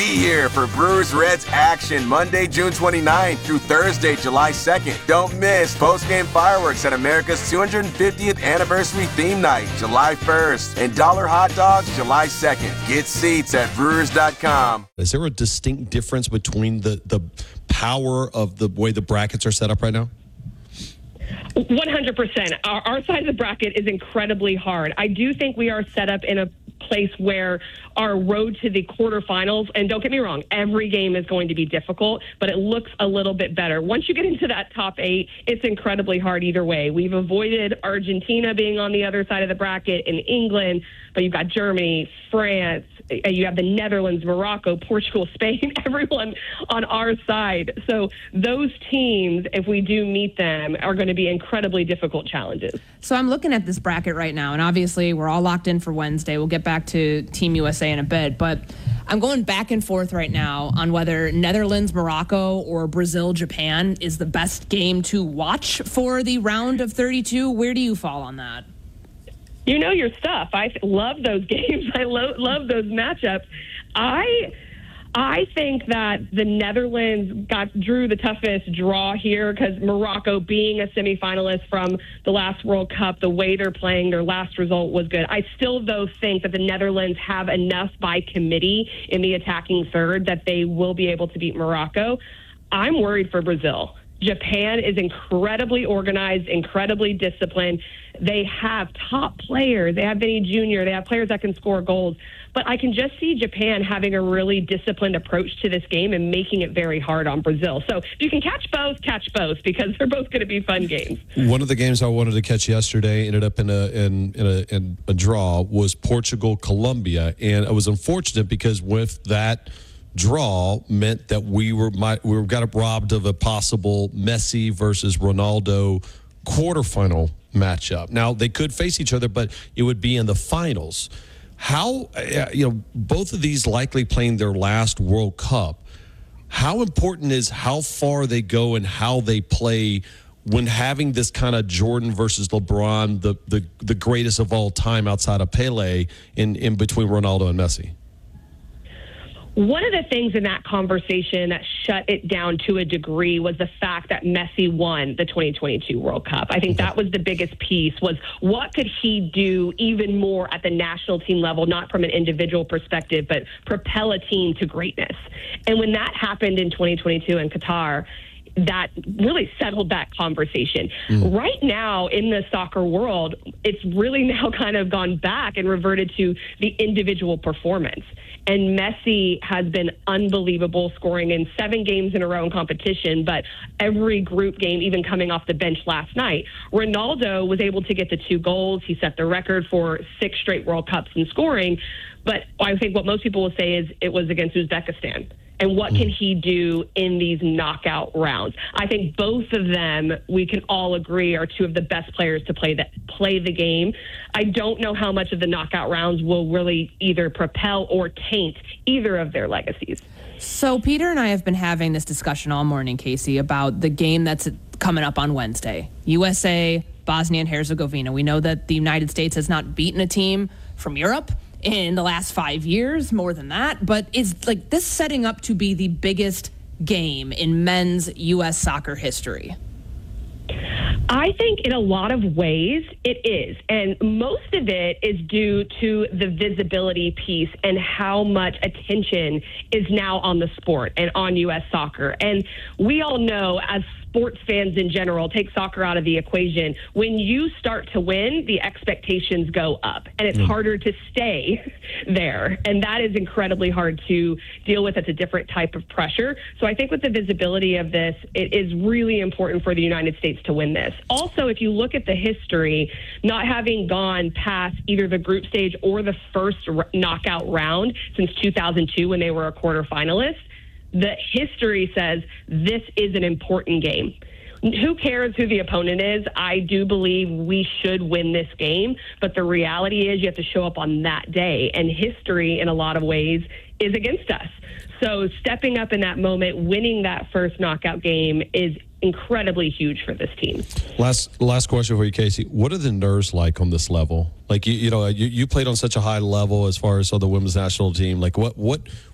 Be here for Brewers Reds action Monday, June 29th through Thursday, July 2nd. Don't miss post-game fireworks at America's 250th anniversary theme night, July 1st, and dollar hot dogs July 2nd. Get seats at brewers.com. Is there a distinct difference between the power of the way the brackets are set up right now? 100%. Our side of the bracket is incredibly hard. I do think we are set up in a place where our road to the quarterfinals, and don't get me wrong, every game is going to be difficult, but it looks a little bit better. Once you get into that top 8, it's incredibly hard either way. We've avoided Argentina being on the other side of the bracket and England, but you've got Germany, France, you have the Netherlands, Morocco, Portugal, Spain, everyone on our side. So those teams, if we do meet them, are going to be incredibly difficult challenges. So I'm looking at this bracket right now, and obviously we're all locked in for Wednesday. We'll get back to Team USA in a bit, but I'm going back and forth right now on whether Netherlands, Morocco, or Brazil, Japan is the best game to watch for the round of 32. Where do you fall on that? You know your stuff. I love those games. I love those matchups. I think that the Netherlands drew the toughest draw here because Morocco, being a semifinalist from the last World Cup, the way they're playing, their last result was good. I still, though, think that the Netherlands have enough by committee in the attacking third that they will be able to beat Morocco. I'm worried for Brazil. Japan is incredibly organized, incredibly disciplined. They have top players. They have Vinny Jr. They have players that can score goals. But I can just see Japan having a really disciplined approach to this game and making it very hard on Brazil. So if you can catch both because they're both going to be fun games. One of the games I wanted to catch yesterday ended up in a draw was Portugal-Colombia, and it was unfortunate because with that draw meant that we got robbed of a possible Messi versus Ronaldo quarterfinal matchup. Now they could face each other, but it would be in the finals. How both of these likely playing their last World Cup. How important is how far they go and how they play when having this kind of Jordan versus LeBron, the greatest of all time outside of Pele, in between Ronaldo and Messi? One of the things in that conversation that shut it down to a degree was the fact that Messi won the 2022 World Cup. I think that was the biggest piece, was what could he do even more at the national team level, not from an individual perspective, but propel a team to greatness. And when that happened in 2022 in Qatar, that really settled that conversation. Right now in the soccer world, it's really now kind of gone back and reverted to the individual performance. And Messi has been unbelievable, scoring in 7 games in a row in competition, but every group game, even coming off the bench last night. Ronaldo was able to get the 2 goals. He set the record for 6 straight World Cups in scoring. But I think what most people will say is it was against Uzbekistan. And what can he do in these knockout rounds? I think both of them, we can all agree, are 2 of the best players to play the game. I don't know how much of the knockout rounds will really either propel or taint either of their legacies. So Peter and I have been having this discussion all morning, Casey, about the game that's coming up on Wednesday. USA, Bosnia and Herzegovina. We know that the United States has not beaten a team from Europe in the last 5 years, more than that. But is like this setting up to be the biggest game in men's U.S. soccer history? I think in a lot of ways it is. And most of it is due to the visibility piece and how much attention is now on the sport and on U.S. soccer. And we all know, as sports fans in general, take soccer out of the equation, when you start to win, the expectations go up and it's harder to stay there. And that is incredibly hard to deal with. It's a different type of pressure. So I think with the visibility of this, it is really important for the United States to win this. Also, if you look at the history, not having gone past either the group stage or the first knockout round since 2002 when they were a quarterfinalist, the history says this is an important game. Who cares who the opponent is? I do believe we should win this game, but the reality is you have to show up on that day, and history in a lot of ways is against us. So stepping up in that moment, winning that first knockout game is incredibly huge for this team. Last question for you, Casey. What are the nerves like on this level? Like you played on such a high level as far as the women's national team. Like what